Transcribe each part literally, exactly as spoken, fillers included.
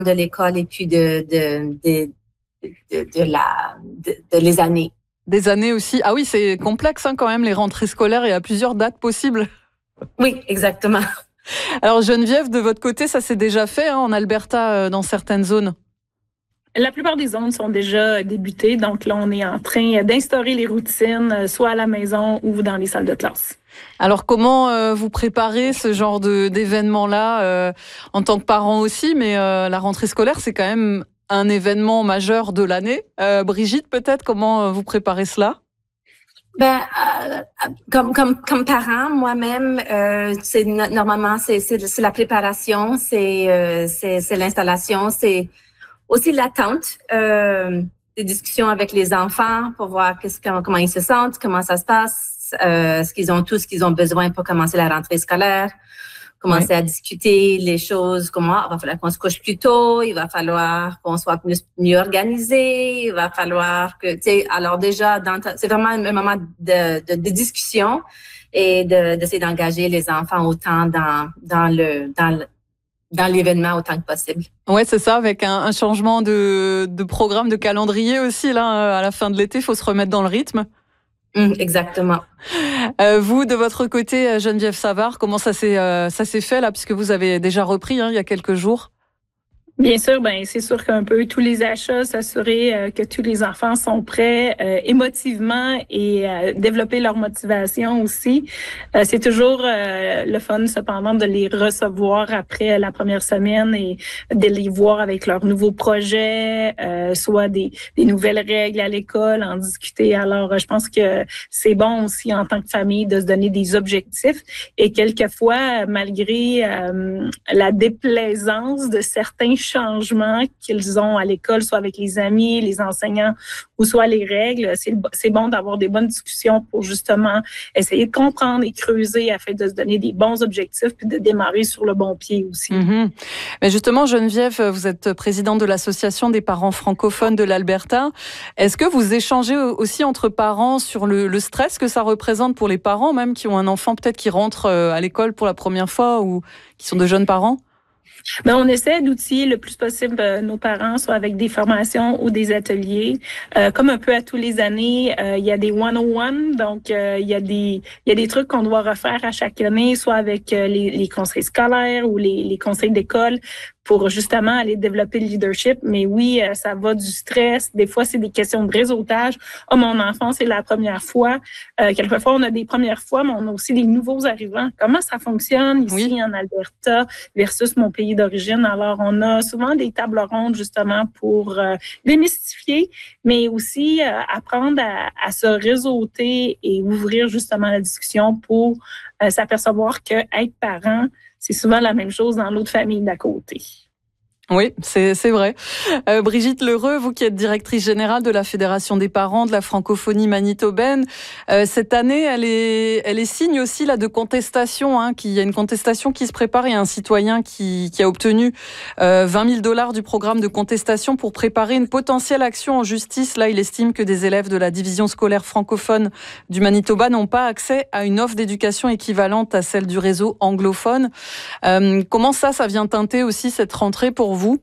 de l'école et puis de, de, de, de, de, la, de, de les années. Des années aussi. Ah oui, c'est complexe hein, quand même, les rentrées scolaires. Il y a plusieurs dates possibles. Oui, exactement. Alors Geneviève, de votre côté, ça s'est déjà fait hein, en Alberta, euh, dans certaines zones? La plupart des zones sont déjà débutées. Donc là, on est en train d'instaurer les routines, soit à la maison ou dans les salles de classe. Alors comment euh, vous préparez ce genre de, d'événement-là euh, en tant que parent aussi, mais euh, la rentrée scolaire, c'est quand même un événement majeur de l'année. Euh, Brigitte, peut-être, comment vous préparez cela? Ben, euh, comme comme comme parent, moi-même, euh, c'est normalement c'est c'est, c'est la préparation, c'est euh, c'est c'est l'installation, c'est aussi l'attente, euh, des discussions avec les enfants pour voir qu'est-ce comment, comment ils se sentent, comment ça se passe, euh, ce qu'ils ont tout ce qu'ils ont besoin pour commencer la rentrée scolaire. Commencer oui. à discuter les choses, comment il va falloir qu'on se couche plus tôt, il va falloir qu'on soit plus, mieux organisé, il va falloir que, tu sais, alors déjà, dans ta, c'est vraiment un moment de, de, de discussion et de, d'essayer d'engager les enfants autant dans, dans le, dans le, dans l'événement autant que possible. Ouais, c'est ça, avec un, un changement de, de programme, de calendrier aussi, là, à la fin de l'été, il faut se remettre dans le rythme. Mmh, exactement. Euh, vous, de votre côté, Geneviève Savard, comment ça s'est, euh, ça s'est fait là, puisque vous avez déjà repris hein, il y a quelques jours? Bien sûr, ben c'est sûr qu'un peu tous les achats, s'assurer euh, que tous les enfants sont prêts euh, émotivement et euh, développer leur motivation aussi. Euh, c'est toujours euh, le fun, cependant, de les recevoir après la première semaine et de les voir avec leurs nouveaux projets, euh, soit des, des nouvelles règles à l'école, en discuter. Alors, je pense que c'est bon aussi en tant que famille de se donner des objectifs et quelquefois, malgré euh, la déplaisance de certains changements qu'ils ont à l'école, soit avec les amis, les enseignants ou soit les règles, c'est, c'est bon d'avoir des bonnes discussions pour justement essayer de comprendre et creuser afin de se donner des bons objectifs puis de démarrer sur le bon pied aussi. Mmh. Mais justement, Geneviève, vous êtes présidente de l'Association des parents francophones de l'Alberta. Est-ce que vous échangez aussi entre parents sur le, le stress que ça représente pour les parents, même qui ont un enfant peut-être qui rentre à l'école pour la première fois ou qui sont de jeunes parents? Ben, on essaie d'outiller le plus possible euh, nos parents, soit avec des formations ou des ateliers. Euh, comme un peu à tous les années, euh, il y a des one oh one, donc euh, il y a des il y a des trucs qu'on doit refaire à chaque année, soit avec euh, les, les conseils scolaires ou les, les conseils d'école, pour justement aller développer le leadership. Mais oui, euh, ça va du stress. Des fois, c'est des questions de réseautage. Oh, mon enfant, c'est la première fois. Euh, quelquefois, on a des premières fois, mais on a aussi des nouveaux arrivants. Comment ça fonctionne ici oui. en Alberta versus mon pays d'origine? Alors, on a souvent des tables rondes justement pour euh, démystifier, mais aussi euh, apprendre à, à se réseauter et ouvrir justement la discussion pour euh, s'apercevoir que être parent, c'est souvent la même chose dans l'autre famille d'à côté. Oui, c'est, c'est vrai. Euh, Brigitte Lheureux, vous qui êtes directrice générale de la Fédération des parents de la francophonie manitobaine, euh, cette année, elle est, elle est signe aussi là de contestation. Hein, qu'il y a une contestation qui se prépare. Il y a un citoyen qui, qui a obtenu euh, vingt mille dollars du programme de contestation pour préparer une potentielle action en justice. Là, il estime que des élèves de la division scolaire francophone du Manitoba n'ont pas accès à une offre d'éducation équivalente à celle du réseau anglophone. Euh, comment ça, ça vient teinter aussi cette rentrée pour vous?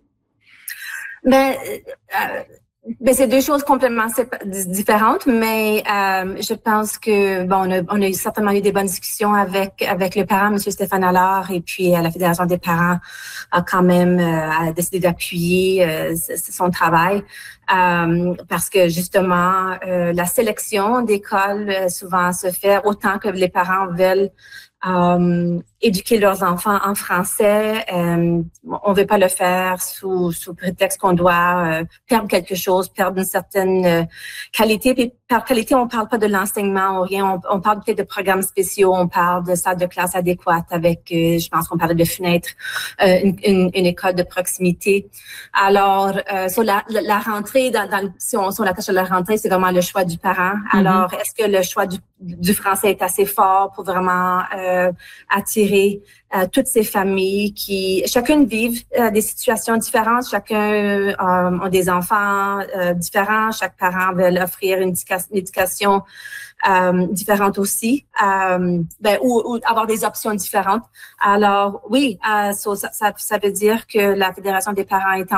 Ben, euh, ben c'est deux choses complètement différentes, mais euh, je pense que bon, on a, on a certainement eu des bonnes discussions avec avec le parent, M. Stéphane Allard, et puis euh, la Fédération des parents a quand même euh, a décidé d'appuyer euh, son travail euh, parce que justement euh, la sélection d'écoles euh, souvent se fait autant que les parents veulent Euh, éduquer leurs enfants en français. Euh, on veut pas le faire sous, sous prétexte qu'on doit euh, perdre quelque chose, perdre une certaine euh, qualité. Puis par qualité, on parle pas de l'enseignement ou rien. On, on parle peut-être de programmes spéciaux, on parle de salles de classe adéquates avec, euh, je pense qu'on parle de fenêtres, euh, une, une, une école de proximité. Alors, euh, sur la, la, la rentrée, dans, dans, si on, si on l'attache à la rentrée, c'est vraiment le choix du parent. Alors, mm-hmm. est-ce que le choix du, du français est assez fort pour vraiment euh, attirer inspirer euh, toutes ces familles qui, chacune vivent euh, des situations différentes, chacun euh, a des enfants euh, différents, chaque parent veut offrir une, éduca- une éducation euh, différente aussi, euh, ben, ou, ou avoir des options différentes. Alors oui, euh, so, ça, ça, ça veut dire que la Fédération des parents est en